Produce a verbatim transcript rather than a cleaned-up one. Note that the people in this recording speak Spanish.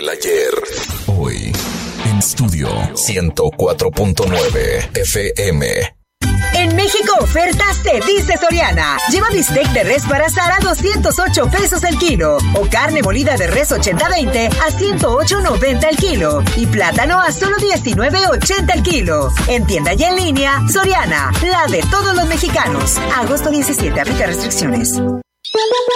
del ayer. Hoy, en estudio ciento cuatro punto nueve F M. En México ofertas te dice Soriana. Lleva bistec de res para asar a doscientos ocho pesos el kilo. O carne molida de res ochenta veinte a ciento ocho noventa el kilo. Y plátano a solo diecinueve ochenta el kilo. En tienda y en línea, Soriana, la de todos los mexicanos. Agosto diecisiete, aplica restricciones.